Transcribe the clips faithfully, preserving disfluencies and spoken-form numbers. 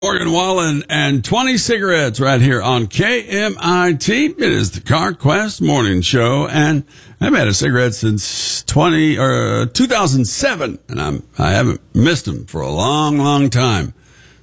Morgan Wallen and twenty cigarettes right here on K M I T. It is the CarQuest Morning Show, and I've had a cigarette since twenty or two thousand seven, and I'm I haven't missed them for a long, long time.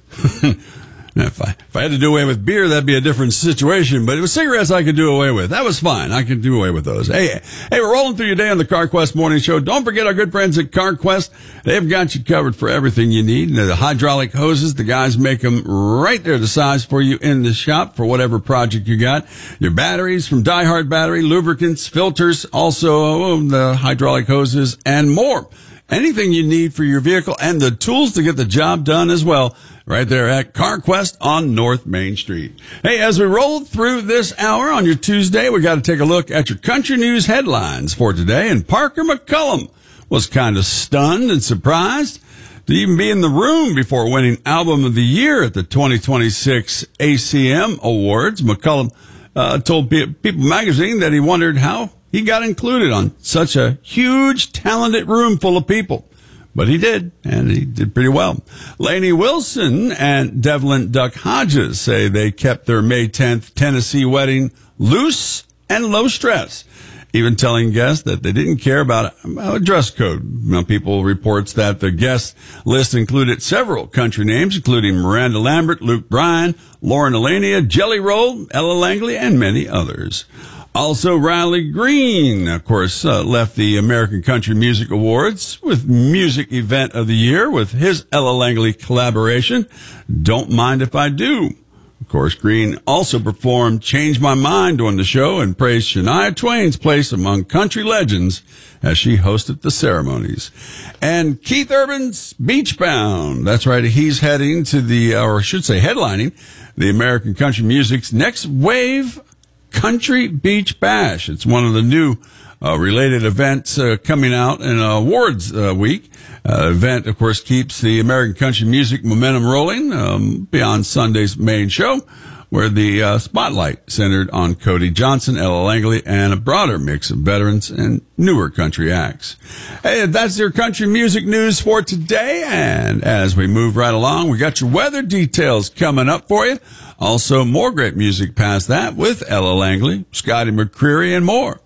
If I, if I had to do away with beer, that'd be a different situation, but it was cigarettes I could do away with. That was fine. I could do away with those. Hey, hey, we're rolling through your day on the CarQuest Morning Show. Don't forget our good friends at CarQuest. They've got you covered for everything you need. The hydraulic hoses, the guys make them right there, the size for you in the shop for whatever project you got. Your batteries from Die Hard Battery, lubricants, filters, also the hydraulic hoses, and more. Anything you need for your vehicle and the tools to get the job done as well. Right there at CarQuest on North Main Street. Hey, as we roll through this hour on your Tuesday, we got to take a look at your country news headlines for today. And Parker McCullum was kind of stunned and surprised to even be in the room before winning Album of the Year at the twenty twenty-six A C M Awards. McCullum uh, told People magazine that he wondered how he got included on such a huge, talented room full of people. But he did, and he did pretty well. Lainey Wilson and Devlin Duck Hodges say they kept their May tenth Tennessee wedding loose and low stress, even telling guests that they didn't care about a dress code. Now, People reports that the guest list included several country names, including Miranda Lambert, Luke Bryan, Lauren Alenia, Jelly Roll, Ella Langley, and many others. Also, Riley Green, of course, uh, left the American Country Music Awards with Music Event of the Year with his Ella Langley collaboration, Don't Mind If I Do. Of course, Green also performed Change My Mind during the show and praised Shania Twain's place among country legends as she hosted the ceremonies. And Keith Urban's Beachbound. That's right, he's heading to the, or I should say headlining, the American Country Music's Next Wave Country Beach Bash. It's one of the new uh, related events uh, coming out in uh, awards uh, week. Uh, event, of course, keeps the American country music momentum rolling um, beyond Sunday's main show, where the uh, spotlight centered on Cody Johnson, Ella Langley, and a broader mix of veterans and newer country acts. Hey, that's your country music news for today. And as we move right along, we got your weather details coming up for you. Also, more great music past that with Ella Langley, Scotty McCreery, and more.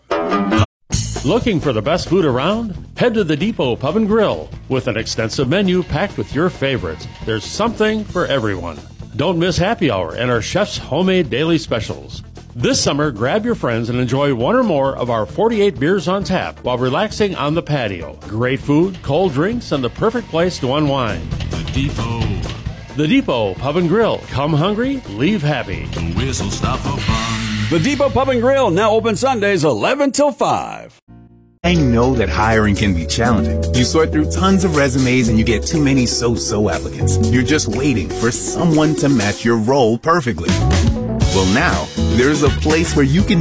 Looking for the best food around? Head to the Depot Pub and Grill. With an extensive menu packed with your favorites, there's something for everyone. Don't miss happy hour and our chef's homemade daily specials. This summer, grab your friends and enjoy one or more of our forty-eight beers on tap while relaxing on the patio. Great food, cold drinks, and the perfect place to unwind. The Depot. The Depot Pub and Grill. Come hungry, leave happy. The whistle stop for fun. The Depot Pub and Grill, now open Sundays eleven till five. I know that hiring can be challenging. You sort through tons of resumes and you get too many so-so applicants. You're just waiting for someone to match your role perfectly. Well, now, there's a place where you can